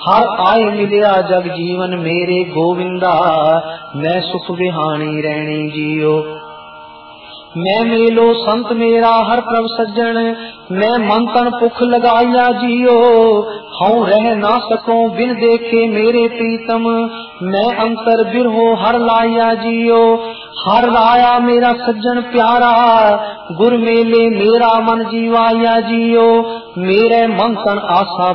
हर आए मिलिया जग जीवन मेरे गोविंदा, मैं सुख बिहानी रहनी जियो। मैं मेलो संत मेरा हर प्रभ सज्जन, मैं मन तन भुख लगाया जियो। हूँ रह ना सको बिन देखे मेरे प्रीतम, मैं अंतर बिरहो हर लाया जियो। हर लाया मेरा सज्जन प्यारा, गुर मेले मेरा मन जीवाया जियो। मेरे मन तन आशा